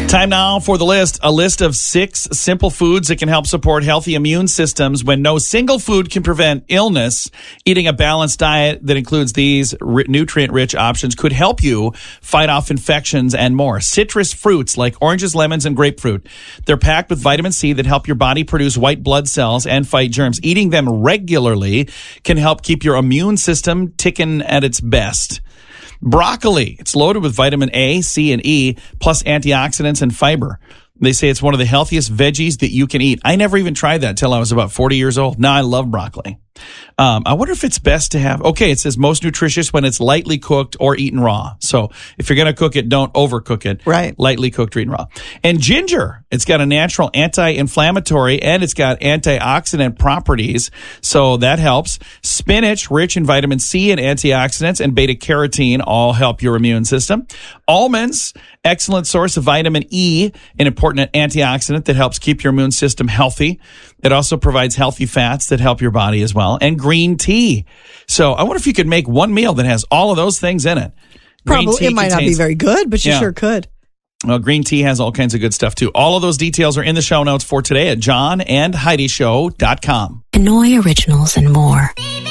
Time now for the list. A list of 6 simple foods that can help support healthy immune systems when no single food can prevent illness. Eating a balanced diet that includes these nutrient-rich options could help you fight off infections and more. Citrus fruits like oranges, lemons, and grapefruit. They're packed with vitamin C that help your body produce white blood cells and fight germs. Eating them regularly can help keep your immune system ticking at its best. Broccoli. It's loaded with vitamin A, C, and E, plus antioxidants and fiber. They say it's one of the healthiest veggies that you can eat. I never even tried that till I was about 40 years old. Now I love broccoli. I wonder if it's best to have, it says most nutritious when it's lightly cooked or eaten raw. So if you're going to cook it, don't overcook it. Right. Lightly cooked or eaten raw. And ginger, it's got a natural anti-inflammatory and it's got antioxidant properties. So that helps. Spinach, rich in vitamin C and antioxidants and beta carotene all help your immune system. Almonds, excellent source of vitamin E, an important antioxidant that helps keep your immune system healthy. It also provides healthy fats that help your body as well. And green tea. So I wonder if you could make one meal that has all of those things in it. Probably, it might not be very good, but you sure could. Well, green tea has all kinds of good stuff too. All of those details are in the show notes for today at johnandheidishow.com. Hanoi Originals and more.